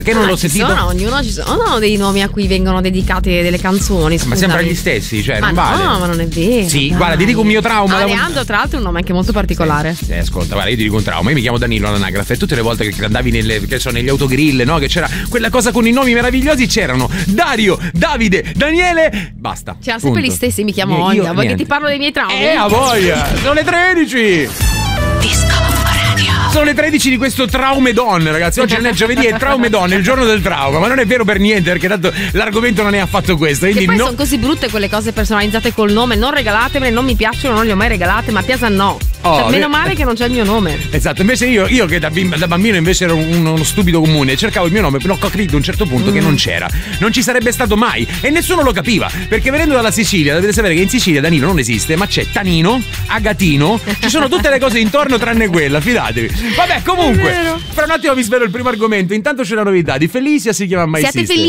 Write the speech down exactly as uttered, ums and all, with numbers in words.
Che non ah, l'ho ci sentito. Sono, ognuno ci sono no, dei nomi a cui vengono dedicate delle canzoni. Scusami. Ma sempre gli stessi, cioè ma non vale. No, ma non è vero. Sì, dai. guarda, ti dico un mio trauma. Ah, Leandro, tra l'altro, è un nome anche molto particolare. Sì, sì, ascolta, guarda, io ti dico un trauma. Io mi chiamo Danilo all'anagrafe e tutte le volte che andavi nelle, che so, negli autogrill, no? Che c'era quella cosa con i nomi meravigliosi, c'erano Dario, Davide, Daniele. Basta. C'erano sempre gli stessi, mi chiamo Io- Olga. Vuoi che niente. ti parlo dei miei traumi? Eh, a voglia! Sono le tredici! Disco Radio. Sono le tredici di questo Traumedon, ragazzi. Oggi non è giovedì, è Traumedon, è il giorno del trauma. Ma non è vero per niente, perché tanto l'argomento non è affatto questo. Che Quindi poi no... sono così brutte quelle cose personalizzate col nome. Non regalatemele, non mi piacciono, non le ho mai regalate. Ma Piazza no. Oh, Cioè, meno eh. male che non c'è il mio nome. Esatto, invece io, io che da, bim- da bambino invece ero un- uno stupido comune, cercavo il mio nome, però ho capito a un certo punto Mm. che non c'era. Non ci sarebbe stato mai. E nessuno lo capiva. Perché venendo dalla Sicilia, dovete sapere che in Sicilia Danilo non esiste, ma c'è Tanino, Agatino. Ci sono tutte le cose intorno tranne quella, fidatevi. Vabbè, comunque, fra un attimo vi svelo il primo argomento. Intanto c'è una novità. Di Felicia si chiama My Siate Sister.